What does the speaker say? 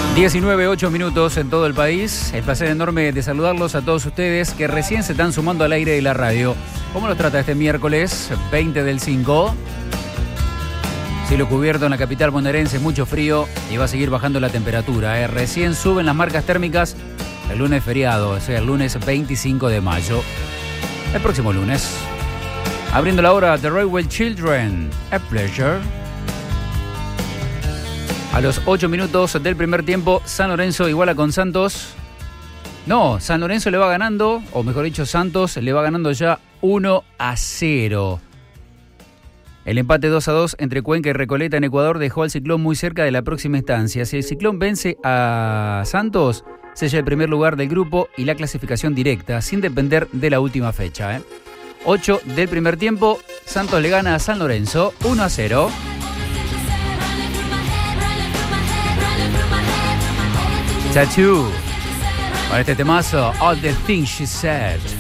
19:08 minutos en todo el país. El placer enorme de saludarlos a todos ustedes que recién se están sumando al aire de la radio. ¿Cómo los trata este miércoles 20 del 5? Cielo cubierto en la capital bonaerense, mucho frío y va a seguir bajando la temperatura. Recién suben las marcas térmicas el lunes feriado, o sea, el lunes 25 de mayo. El próximo lunes. Abriendo la hora, The Railway Children, A Pleasure. A los 8 minutos del primer tiempo, San Lorenzo iguala con Santos. No, San Lorenzo le va ganando, o mejor dicho, Santos le va ganando ya 1-0. El empate 2-2 entre Cuenca y Recoleta en Ecuador dejó al Ciclón muy cerca de la próxima instancia. Si el Ciclón vence a Santos, sella el primer lugar del grupo y la clasificación directa, sin depender de la última fecha. 8 del primer tiempo, Santos le gana a San Lorenzo 1-0. Tattoo, para este temazo, All the Things She Said.